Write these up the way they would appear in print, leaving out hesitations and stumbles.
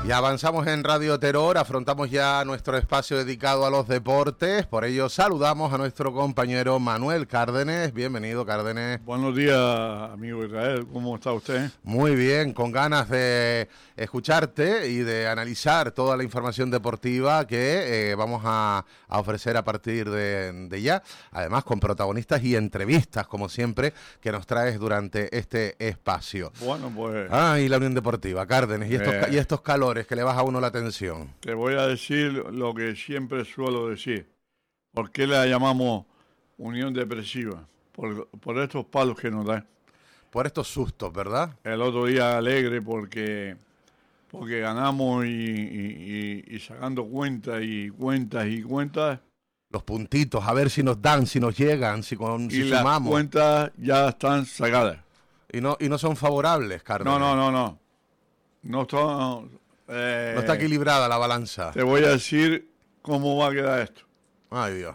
Y avanzamos en Radio Terror, afrontamos ya nuestro espacio dedicado a los deportes, por ello saludamos a nuestro compañero Manuel Cárdenes. Bienvenido, Cárdenes. Buenos días, amigo Israel, ¿cómo está usted? Muy bien, con ganas de escucharte y de analizar toda la información deportiva que vamos a ofrecer a partir de ya, además con protagonistas y entrevistas, como siempre, que nos traes durante este espacio. Bueno, pues... Y la Unión Deportiva, Cárdenes, y estos calores que le baja a uno la tensión. Te voy a decir lo que siempre suelo decir. ¿Por qué la llamamos Unión Depresiva? Por estos palos que nos dan. Por estos sustos, ¿verdad? El otro día alegre porque ganamos y sacando cuentas y cuentas. Los puntitos, a ver si nos dan, si nos llegan, si sumamos. Las cuentas ya están sacadas. Y no son favorables, Cárdenes. No. No son... no está equilibrada la balanza. Te voy a decir cómo va a quedar esto. Ay, Dios.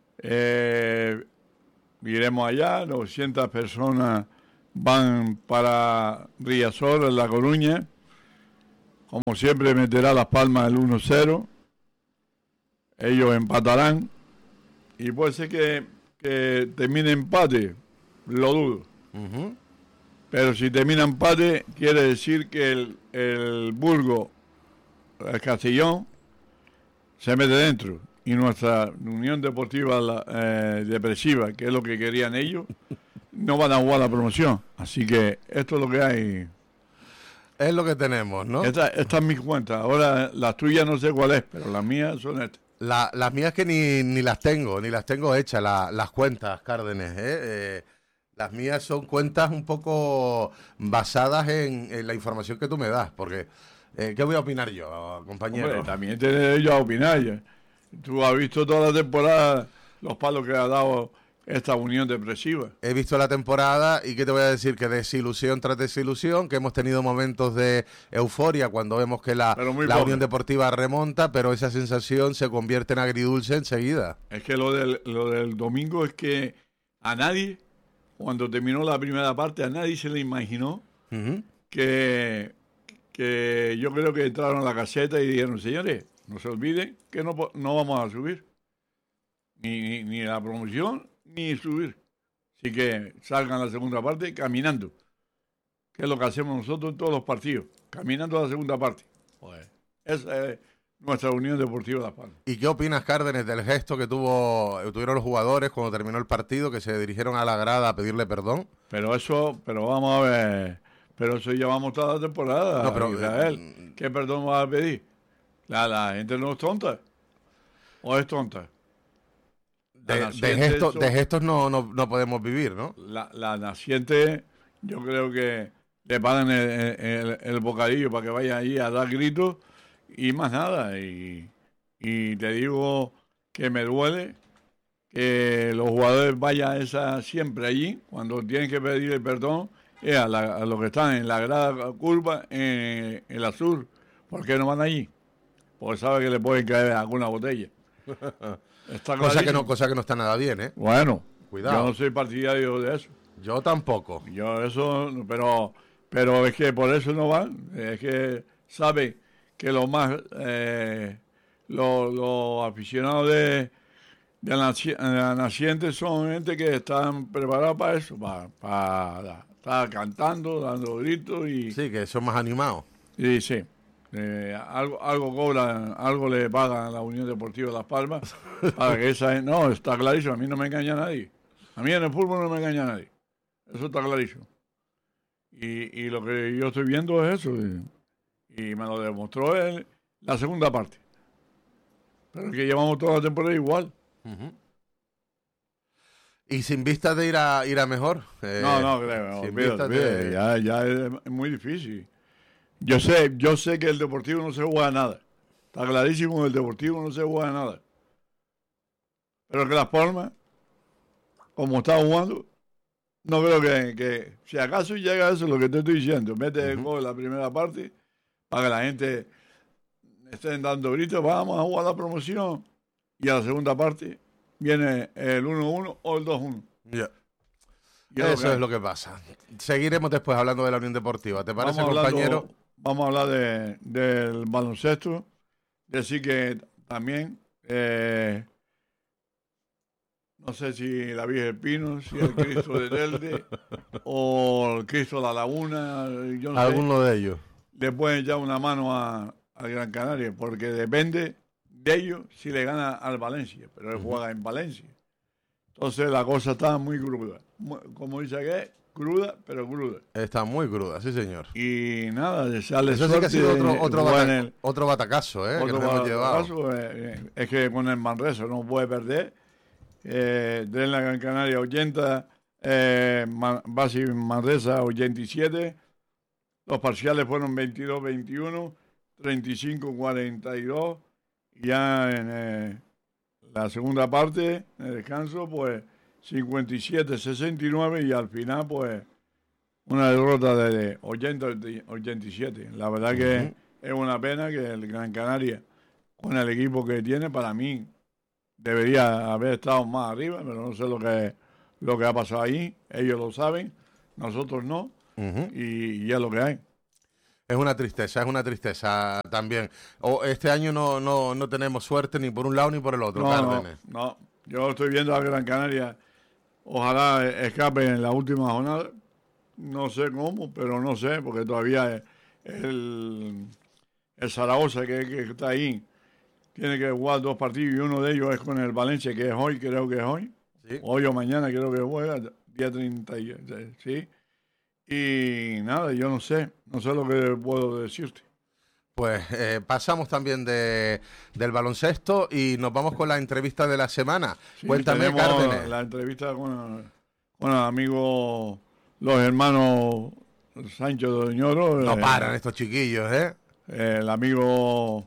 Iremos allá, 200 personas van para Riazor, en La Coruña. Como siempre meterá Las Palmas el 1-0. Ellos empatarán. Y puede ser que termine empate, lo dudo. Uh-huh. Pero si termina empate, quiere decir que el Burgos, el Castellón, se mete dentro. Y nuestra Unión Deportiva Depresiva, que es lo que querían ellos, no van a jugar la promoción. Así que esto es lo que hay. Es lo que tenemos, ¿no? Esta es mi cuenta. Ahora, las tuyas no sé cuál es, pero las mías son estas. Las mías que ni las tengo hechas, las cuentas, Cárdenes, Las mías son cuentas un poco basadas en la información que tú me das, porque ¿qué voy a opinar yo, compañero? Hombre, también tienes yo a opinar. Tú has visto toda la temporada los palos que ha dado esta Unión Depresiva. He visto la temporada y ¿qué te voy a decir? Que desilusión tras desilusión, que hemos tenido momentos de euforia cuando vemos que la Unión Deportiva remonta, pero esa sensación se convierte en agridulce enseguida. Es que lo del domingo es que a nadie, cuando terminó la primera parte, a nadie se le imaginó que yo creo que entraron a la caseta y dijeron, señores, no se olviden que no vamos a subir. Ni la promoción, ni subir. Así que salgan la segunda parte caminando. Que es lo que hacemos nosotros en todos los partidos. Caminando a la segunda parte. Pues esa es nuestra Unión Deportiva de Las Palmas. ¿Y qué opinas, Cárdenes, del gesto que tuvieron los jugadores cuando terminó el partido, que se dirigieron a la grada a pedirle perdón? Pero vamos a ver, pero eso llevamos toda la temporada, no, pero, Israel. ¿Qué perdón vas a pedir? La gente no es tonta. ¿O es tonta? De gestos no podemos vivir, ¿no? La naciente, yo creo que le pagan el bocadillo para que vayan allí a dar gritos y más nada. Y te digo que me duele que los jugadores vayan siempre allí, cuando tienen que pedir el perdón, a los que están en la grada curva, en el azul. ¿Por qué no van allí? Porque sabe que le pueden caer alguna botella. Cosa que no está nada bien, ¿eh? Bueno, cuidado. Yo no soy partidario de eso. Yo tampoco. Pero es que por eso no van. Es que saben que los aficionados de la naciente son gente que están preparados para eso, para estar cantando, dando gritos y... Sí, que son más animados. Sí. Algo cobran, algo le pagan a la Unión Deportiva de Las Palmas para que no, está clarísimo, a mí no me engaña nadie. A mí en el fútbol no me engaña nadie. Eso está clarísimo. Y lo que yo estoy viendo es eso. Y me lo demostró en la segunda parte. Pero es que llevamos toda la temporada igual. Uh-huh. ¿Y sin vistas de ir a mejor? No creo. Ya es muy difícil. Yo sé que el Deportivo no se juega nada. Está clarísimo que el Deportivo no se juega nada. Pero que Las Palmas, como está jugando, no creo que si acaso llega a eso, lo que te estoy diciendo, mete el gol en la primera parte para que la gente esté dando gritos, vamos a jugar la promoción. Y a la segunda parte viene el 1-1 o el 2-1. Yeah. Eso es lo que pasa. Seguiremos después hablando de la Unión Deportiva. ¿Te parece, compañero? vamos a hablar del baloncesto. Decir que también, no sé si la Virgen del Pino, si el Cristo de Telde o el Cristo de la Laguna, yo no sé. Alguno de ellos. Le pueden echar una mano a Gran Canaria, porque depende de ellos si le gana al Valencia, pero él juega en Valencia. Entonces la cosa está muy cruda. Como dice que cruda, pero cruda. Está muy cruda, sí, señor. Y nada, sale eso sí que ha sido otro batacazo, otro que hemos llevado. Es que con el Manresa no puede perder. De la Gran Canaria 80, Basi Manresa 87. Los parciales fueron 22-21, 35-42. Y ya en la segunda parte, en el descanso, pues 57-69 y al final, pues una derrota de 80-87. La verdad que es una pena que el Gran Canaria, con el equipo que tiene, para mí debería haber estado más arriba, pero no sé lo que ha pasado ahí. Ellos lo saben, nosotros no, y es lo que hay. Es una tristeza también. Este año no tenemos suerte ni por un lado ni por el otro, Cárdenas. No, yo estoy viendo a Gran Canaria, ojalá escape en la última jornada. No sé cómo, pero no sé, porque todavía el Zaragoza que está ahí tiene que jugar 2 partidos y uno de ellos es con el Valencia, que es hoy, creo que es hoy. ¿Sí? Hoy o mañana creo que juega, día 30, ¿sí? Y nada, yo no sé lo que puedo decirte. Pues pasamos también del baloncesto y nos vamos con la entrevista de la semana. Sí, Cuéntame, Cárdenas. La entrevista con el amigo, los hermanos Sancho de Doñoro. No paran estos chiquillos, ¿eh? El amigo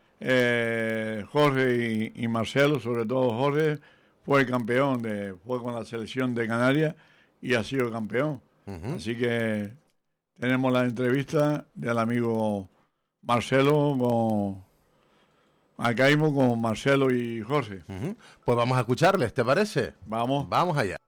Jorge y Marcelo, sobre todo Jorge, fue campeón, fue con la selección de Canarias y ha sido campeón. Así que tenemos la entrevista del amigo Marcelo con Marcelo y Jorge. Pues vamos a escucharles, ¿te parece? Vamos allá.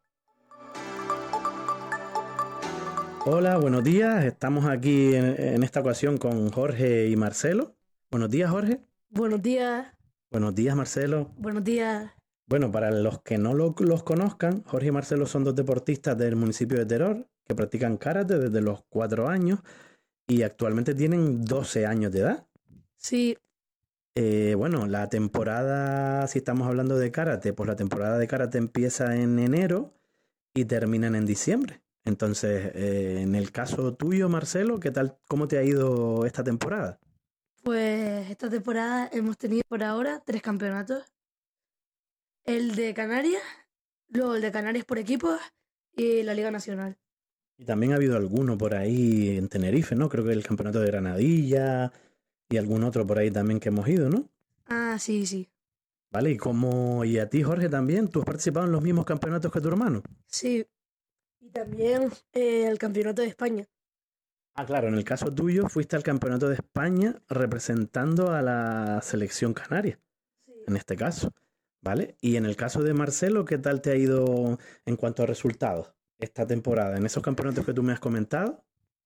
Hola, buenos días. Estamos aquí en esta ocasión con Jorge y Marcelo. Buenos días, Jorge. Buenos días. Buenos días, Marcelo. Buenos días. Bueno, para los que no los conozcan, Jorge y Marcelo son 2 deportistas del municipio de Teror que practican karate desde los 4 años y actualmente tienen 12 años de edad. Sí. Bueno, la temporada, si estamos hablando de karate, pues la temporada de karate empieza en enero y terminan en diciembre. Entonces, en el caso tuyo, Marcelo, ¿qué tal? ¿Cómo te ha ido esta temporada? Pues esta temporada hemos tenido por ahora 3 campeonatos. El de Canarias, luego el de Canarias por equipos y la Liga Nacional. Y también ha habido alguno por ahí en Tenerife, ¿no? Creo que el campeonato de Granadilla y algún otro por ahí también que hemos ido, ¿no? Ah, sí. Vale, y a ti, Jorge, también, ¿tú has participado en los mismos campeonatos que tu hermano? Sí, y también el campeonato de España. Ah, claro, en el caso tuyo fuiste al campeonato de España representando a la selección canaria, sí. En este caso, ¿vale? Y en el caso de Marcelo, ¿qué tal te ha ido en cuanto a resultados esta temporada? ¿En esos campeonatos que tú me has comentado?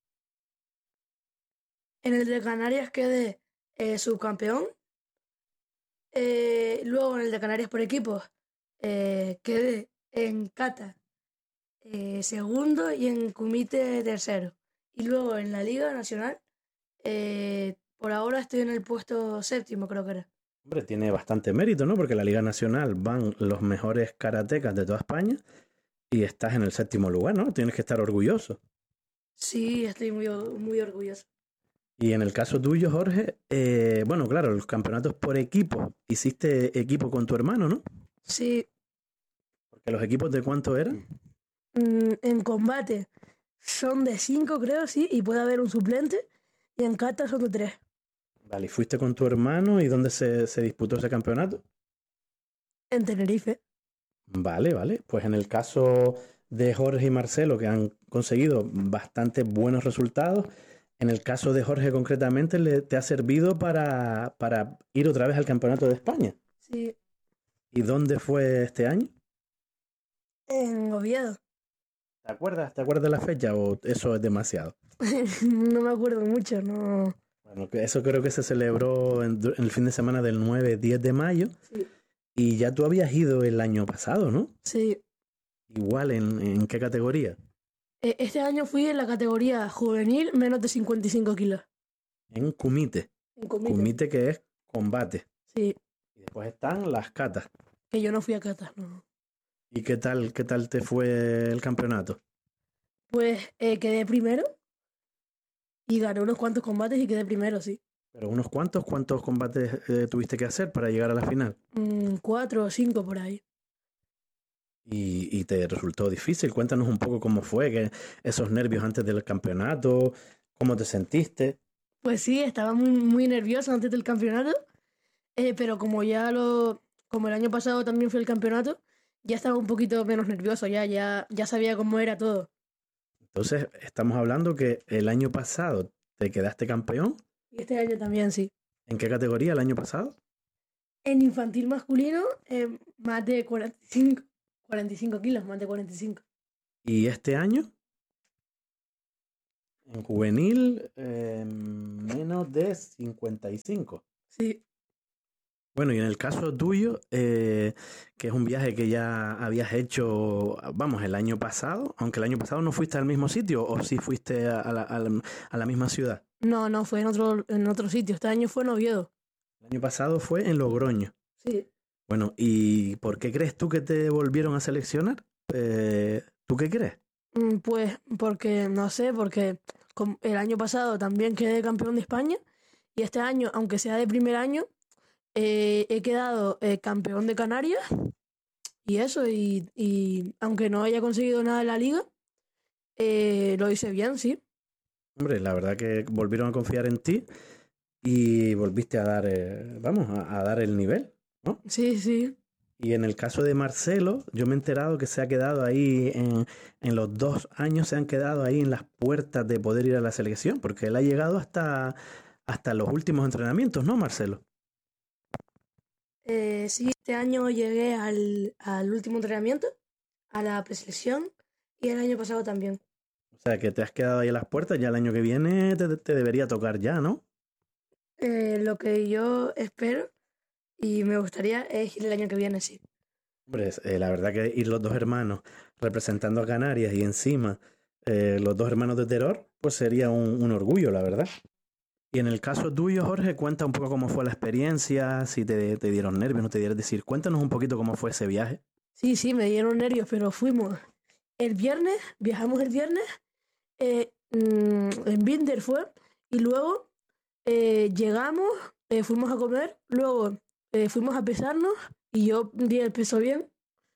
En el de Canarias quedé subcampeón. Luego en el de Canarias por equipos quedé en kata segundo y en kumite tercero. Y luego en la Liga Nacional, por ahora estoy en el puesto 7º, creo que era. Hombre, tiene bastante mérito, ¿no? Porque en la Liga Nacional van los mejores karatecas de toda España y estás en el 7º lugar, ¿no? Tienes que estar orgulloso. Sí, estoy muy orgulloso. Y en el caso tuyo, Jorge, bueno, claro, los campeonatos por equipo, hiciste equipo con tu hermano, ¿no? Sí. ¿Porque los equipos de cuánto eran? En combate son de 5, creo, sí, y puede haber un suplente, y en kata son de 3. Vale, ¿y fuiste con tu hermano y dónde se disputó ese campeonato? En Tenerife. Vale, pues en el caso de Jorge y Marcelo, que han conseguido bastante buenos resultados, en el caso de Jorge concretamente, ¿te ha servido para ir otra vez al campeonato de España? Sí. ¿Y dónde fue este año? En Oviedo. ¿Te acuerdas? ¿Te acuerdas de la fecha o eso es demasiado? No me acuerdo mucho, no. Bueno, eso creo que se celebró en el fin de semana del 9-10 de mayo. Sí. Y ya tú habías ido el año pasado, ¿no? Sí. Igual, ¿en qué categoría? Este año fui en la categoría juvenil menos de 55 kilos. En kumite. En comité. Kumite, que es combate. Sí, Y después están las katas. que yo no fui a catas, no. ¿Y qué tal te fue el campeonato? Pues quedé primero y gané unos cuantos combates y quedé primero, sí. Pero ¿cuántos combates tuviste que hacer para llegar a la final? 4 o 5 por ahí. Y te resultó difícil. Cuéntanos un poco cómo fue, esos nervios antes del campeonato, cómo te sentiste. Pues sí, estaba muy, muy nervioso antes del campeonato, pero como como el año pasado también fue el campeonato, ya estaba un poquito menos nervioso, ya sabía cómo era todo. Entonces, estamos hablando que el año pasado te quedaste campeón. Y este año también, sí. ¿En qué categoría el año pasado? En infantil masculino, más de 45 kilos, más de 45. ¿Y este año? En juvenil, menos de 55. Sí, Bueno, y en el caso tuyo, que es un viaje que ya habías hecho, vamos, el año pasado, aunque el año pasado no fuiste al mismo sitio, o sí fuiste a la misma ciudad. no, fue en otro sitio. Este año fue en Oviedo. El año pasado fue en Logroño. Sí. Bueno, ¿y por qué crees tú que te volvieron a seleccionar? ¿Tú qué crees? Pues porque, no sé, porque el año pasado también quedé campeón de España y este año, aunque sea de primer año, he quedado campeón de Canarias y eso, y aunque no haya conseguido nada en la liga, lo hice bien, sí. Hombre, la verdad que volvieron a confiar en ti y volviste a dar, a dar el nivel, ¿no? Sí, sí. Y en el caso de Marcelo, yo me he enterado que se ha quedado ahí, en los 2 años se han quedado ahí en las puertas de poder ir a la selección, porque él ha llegado hasta los últimos entrenamientos, ¿no, Marcelo? Sí, este año llegué al último entrenamiento, a la preselección y el año pasado también. O sea, que te has quedado ahí a las puertas, ya el año que viene te debería tocar ya, ¿no? Lo que yo espero y me gustaría es ir el año que viene, sí. Hombre, la verdad que ir los 2 hermanos representando a Canarias y encima los 2 hermanos de Terror, pues sería un orgullo, la verdad. Y en el caso tuyo, Jorge, cuenta un poco cómo fue la experiencia, si te dieron nervios, no te dieron decir. Cuéntanos un poquito cómo fue ese viaje. Sí, me dieron nervios, pero fuimos el viernes, viajamos el viernes, en Binder fue, y luego llegamos, fuimos a comer, luego fuimos a pesarnos y yo di el peso bien.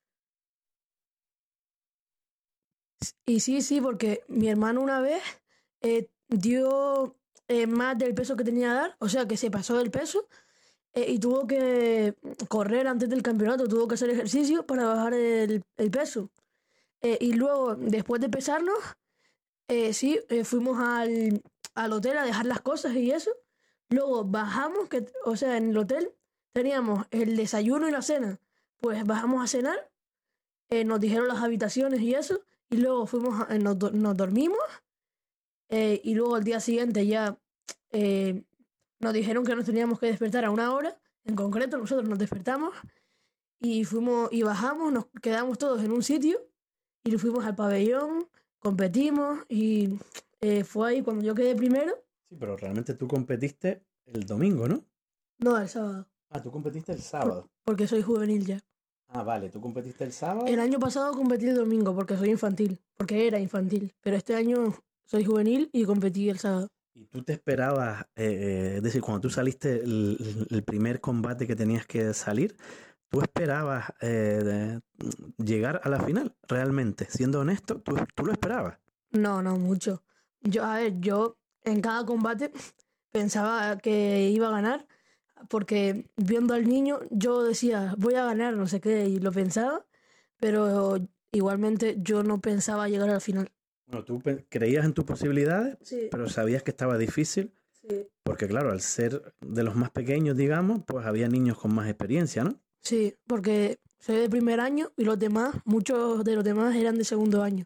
Y sí, porque mi hermano una vez dio más del peso que tenía que dar, o sea que se pasó del peso y tuvo que correr antes del campeonato, tuvo que hacer ejercicio para bajar el peso. Y luego, después de pesarnos, fuimos al hotel a dejar las cosas y eso. Luego bajamos, o sea, en el hotel teníamos el desayuno y la cena. Pues bajamos a cenar, nos dijeron las habitaciones y eso, y luego nos dormimos, y luego al día siguiente ya nos dijeron que nos teníamos que despertar a 1 hora. En concreto, nosotros nos despertamos y fuimos y bajamos, nos quedamos todos en un sitio y fuimos al pabellón, competimos y fue ahí cuando yo quedé primero. Sí, pero realmente tú competiste el domingo, ¿no? No, el sábado. Ah, tú competiste el sábado. Porque soy juvenil ya. Ah, vale, tú competiste el sábado. El año pasado competí el domingo porque soy infantil, porque era infantil. Pero este año soy juvenil y competí el sábado. ¿Y tú te esperabas, es decir, cuando tú saliste el primer combate que tenías que salir, tú esperabas llegar a la final, realmente? Siendo honesto, ¿tú lo esperabas? No mucho. Yo en cada combate pensaba que iba a ganar, porque viendo al niño yo decía, voy a ganar, no sé qué, y lo pensaba, pero igualmente yo no pensaba llegar al final. Bueno, tú creías en tus posibilidades, Sí. pero sabías que estaba difícil, Sí. porque claro, al ser de los más pequeños, digamos, pues había niños con más experiencia, ¿no? Sí, porque soy de primer año y muchos de los demás eran de segundo año.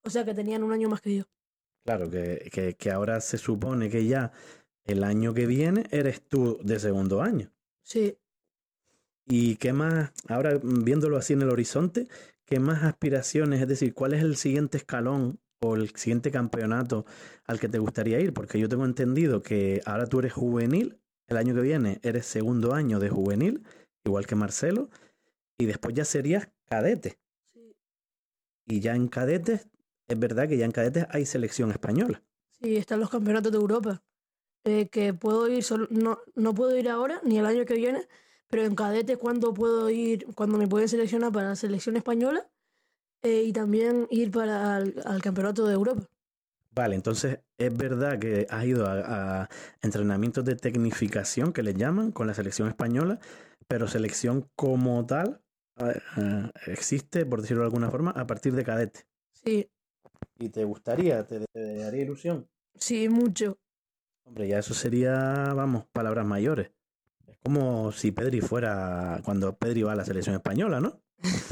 O sea que tenían un año más que yo. Claro, que ahora se supone que ya el año que viene eres tú de segundo año. Sí. ¿Y qué más, ahora viéndolo así en el horizonte, qué más aspiraciones, es decir, cuál es el siguiente escalón o el siguiente campeonato al que te gustaría ir? Porque yo tengo entendido que ahora tú eres juvenil, el año que viene eres segundo año de juvenil, igual que Marcelo, y después ya serías cadete. Sí. Y ya en cadetes, es verdad que ya en cadetes hay selección española. Sí, están los campeonatos de Europa. Que puedo ir, no puedo ir ahora ni el año que viene, pero en cadete cuando puedo ir, cuando me pueden seleccionar para la selección española y también ir para al campeonato de Europa. Vale, entonces es verdad que has ido a entrenamientos de tecnificación que les llaman con la selección española, pero selección como tal existe, por decirlo de alguna forma, a partir de cadete. Sí. ¿Y te gustaría, te haría ilusión? Sí, mucho. Hombre, ya eso sería, vamos, palabras mayores. Es como si Pedri fuera, cuando Pedri va a la selección española, ¿no?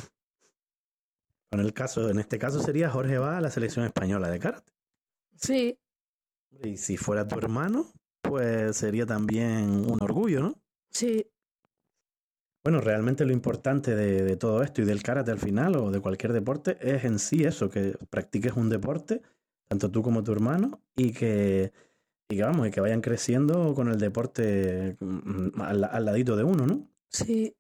En este caso sería Jorge va a la selección española de karate. Sí. Y si fuera tu hermano, pues sería también un orgullo, ¿no? Sí. Bueno, realmente lo importante de todo esto y del karate al final o de cualquier deporte es en sí eso, que practiques un deporte, tanto tú como tu hermano, y que vamos, y que vayan creciendo con el deporte al ladito de uno, ¿no? Sí.